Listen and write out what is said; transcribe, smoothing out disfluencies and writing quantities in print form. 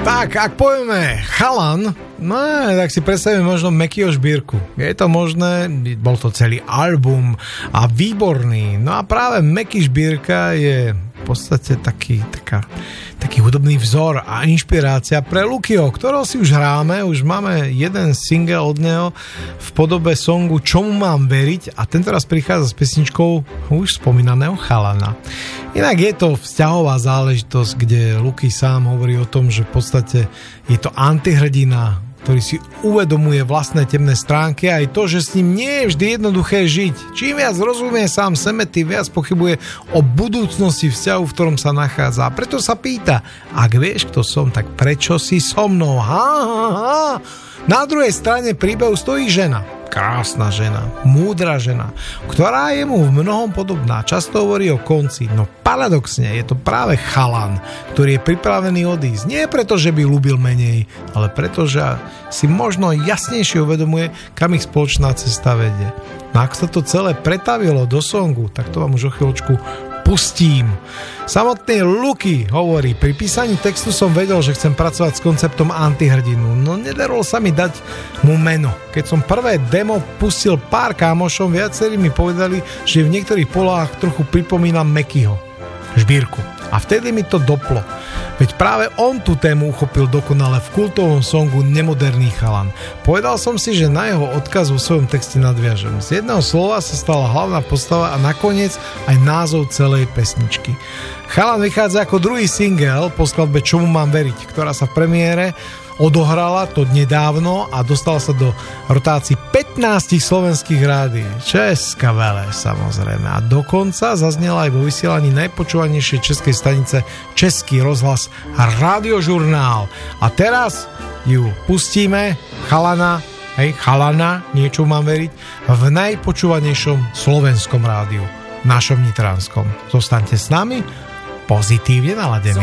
Tak, ak povieme chalan, no tak si predstavíme možno Mekyho Žbírku. Je to možné, bol to celý album a výborný. No a práve Meky Žbírka je v podstate taký hudobný vzor a inšpirácia pre Lukyho, ktorého si už hráme, už máme jeden single od neho v podobe songu Čomu mám veriť a tento raz prichádza s pesničkou už spomínaného chalana. Inak je to vzťahová záležitosť, kde Luky sám hovorí o tom, že v podstate je to antihrdina, ktorý si uvedomuje vlastné temné stránky a aj to, že s ním nie je vždy jednoduché žiť. Čím viac rozumie sám sebe, tým viac pochybuje o budúcnosti vzťahu, v ktorom sa nachádza. A preto sa pýta, ak vieš, kto som, tak prečo si so mnou? Na druhej strane príbehu stojí žena. Krásna žena, múdra žena, ktorá je mu v mnohom podobná. Často hovorí o konci, no paradoxne je to práve chalan, ktorý je pripravený odísť. Nie preto, že by ľúbil menej, ale preto, že si možno jasnejšie uvedomuje, kam ich spoločná cesta vedie. No ak sa to celé pretavilo do songu, tak to vám už o chvíľočku pustím. Samotný Luky hovorí, pri písaní textu som vedel, že chcem pracovať s konceptom antihrdinu, no nedarilo sa mi dať mu meno. Keď som prvé demo pustil pár kámošom, viacerí mi povedali, že v niektorých polohách trochu pripomína Mekyho Žbírku. A vtedy mi to doplo. Veď práve on tú tému uchopil dokonale v kultovom songu Nemoderný chalan. Povedal som si, že na jeho odkaz vo svojom texte nadviažem. Z jedného slova sa stala hlavná postava a nakoniec aj názov celej pesničky. Chalan vychádza ako druhý single po skladbe Čomu mám veriť, ktorá sa v premiére odohrala to nedávno a dostala sa do rotácií 15 slovenských rádií. Česká vele, samozrejme. A dokonca zaznela aj vo vysielaní najpočúvanejšej českej stanice Český rozhlas Radiožurnál. A teraz ju pustíme, chalana, niečo mám veriť, v najpočúvanejšom slovenskom rádiu, našom nitranskom. Zostaňte s nami, pozitívne naladení.